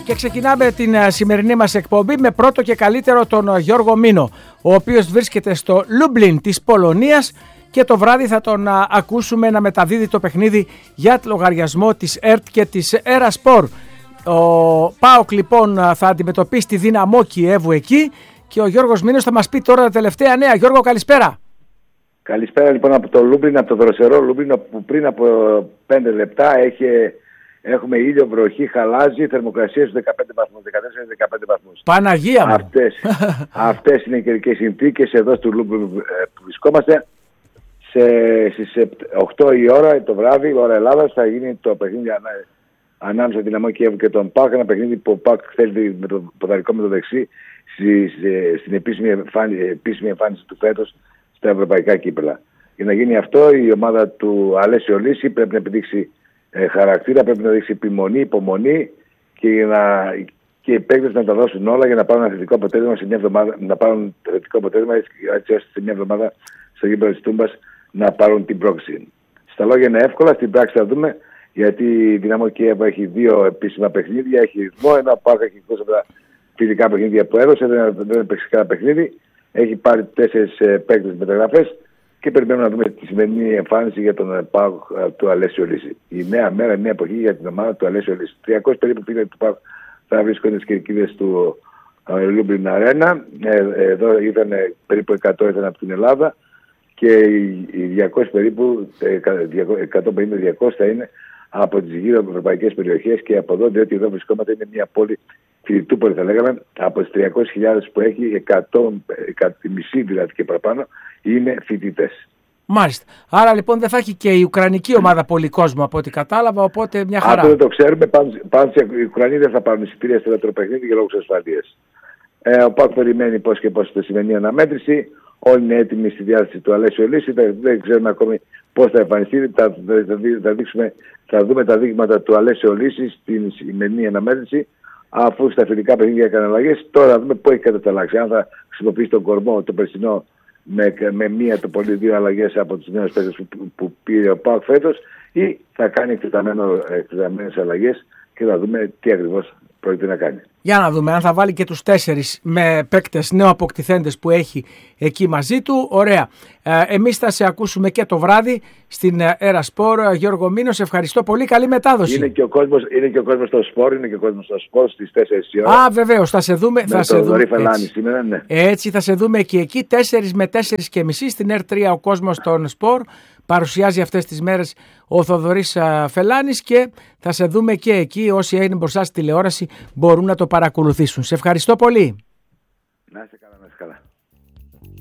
Και ξεκινάμε την σημερινή μας εκπομπή με πρώτο και καλύτερο τον Γιώργο Μήνο, ο οποίος βρίσκεται στο Λούμπλιν της Πολωνίας και το βράδυ θα τον ακούσουμε να μεταδίδει το παιχνίδι για λογαριασμό της ΕΡΤ και της Eraspor. Ο ΠΑΟΚ λοιπόν θα αντιμετωπίσει τη Δυναμό Κιέβου εκεί και ο Γιώργος Μήνος θα μας πει τώρα τα τελευταία νέα. Γιώργο, καλησπέρα. Καλησπέρα λοιπόν από το Λούμπλιν, από το δροσερό Λούμπλιν, που πριν από 5 λεπτά έχουμε ήλιο, βροχή, χαλάζει, θερμοκρασία στους 15 βαθμούς, 14-15 βαθμούς. Παναγία μου! Αυτές είναι οι καιρικές συνθήκες εδώ στο Λούμπλιν που βρισκόμαστε. Στις 8 η ώρα το βράδυ, ώρα Ελλάδας, θα γίνει το παιχνίδι ανάμεσα στη Δυναμό Κιέβου και τον ΠΑΟΚ. Ένα παιχνίδι που ο ΠΑΟΚ θέλει με το ποδαρικό με το δεξί στην επίσημη εμφάνιση του φέτος στα ευρωπαϊκά κύπελα. Για να γίνει αυτό, η ομάδα του Αλέσιο Λύση πρέπει να επιδείξει χαρακτήρα, πρέπει να δείξει επιμονή, υπομονή και οι παίκτες να τα δώσουν όλα για να πάρουν ένα θετικό αποτέλεσμα σε μια εβδομάδα, έτσι ώστε σε μια εβδομάδα στο γήπεδο της Τούμπας να πάρουν την πρόκληση. Στα λόγια είναι εύκολα, στην πράξη θα δούμε, γιατί η Δυναμό Κιέβου έχει 2 επίσημα παιχνίδια, έχει ρυθμό, ένα ΠΑΟΚ έχει εκτός από τα φιλικά παιχνίδια που έδωσε, δεν έπαιξε κανένα παιχνίδι, έχει πάρει 4 παίκτες μεταγραφές και περιμένουμε να δούμε τη σημερινή εμφάνιση για τον ΠΑΟΚ του Αλέσιο Λύση. Η νέα μέρα, η νέα εποχή για την ομάδα του Αλέσιο Λύση. 300 περίπου φίλοι του ΠΑΟΚ θα βρίσκονται στις κερκίδες του Λούμπλιν Αρένα. Εδώ ήταν περίπου 100 ήταν από την Ελλάδα και οι 200 περίπου, 150-200 θα είναι από τις γύρω ευρωπαϊκές περιοχές και από εδώ, διότι εδώ βρισκόμαστε, είναι μια πόλη Φιλιτούπολη θα λέγαμε, από τις 300.000 που έχει, 100, μισή δηλαδή και παραπάνω, είναι φοιτητές. Μάλιστα. Άρα λοιπόν δεν θα έχει και η Ουκρανική ομάδα πολύ κόσμο από ό,τι κατάλαβα, οπότε μια χαρά. Αυτό δεν το ξέρουμε, πάντως οι Ουκρανοί δεν θα πάρουν εισιτήρια στο δεύτερο παιχνίδι για λόγους ασφαλείας. Ο ΠΑΟΚ περιμένει πώς και πώς τη σημερινή αναμέτρηση. Όλοι είναι έτοιμοι στη διάθεση του Αλέσιο Λύση. Δεν ξέρουμε ακόμη πώς θα εμφανιστεί. Θα δούμε τα δείγματα του Αλέσιο Λύση στην σημερινή αναμέτρηση. Αφού στα φιλικά παιχνίδια έκανε αλλαγές, τώρα δούμε πού έχει καταταλλάξει. Αν θα χρησιμοποιήσει τον κορμό, το περσινό, με μία το πολύ 2 αλλαγές από τους νέους παίκτες που πήρε ο ΠΑΟΚ φέτος, ή θα κάνει εκτεταμένες αλλαγές και θα δούμε τι ακριβώς πρόκειται να κάνει. Για να δούμε αν θα βάλει και τους 4 με παίκτες νεοαποκτηθέντες που έχει εκεί μαζί του. Ωραία. Εμείς θα σε ακούσουμε και το βράδυ στην Eraspor. Γιώργο Μήνο, σε ευχαριστώ πολύ. Καλή μετάδοση. Είναι και ο κόσμος στο σπορ, στις 4 η ώρα. Α, βεβαίως, θα σε δούμε. Με το Θοδωρή Φελάνη σήμερα, ναι. Έτσι θα σε δούμε και εκεί 4 με 4.30 στην R3 ο κόσμος των σπορ. Παρουσιάζει αυτές τις μέρες ο Θοδωρής Φελάνης και θα σε δούμε και εκεί. Όσοι είναι μπροστά στη τηλεόραση μπορούν να το παρακολουθήσουν. Σε ευχαριστώ πολύ. Να είσαι καλά, να είσαι καλά.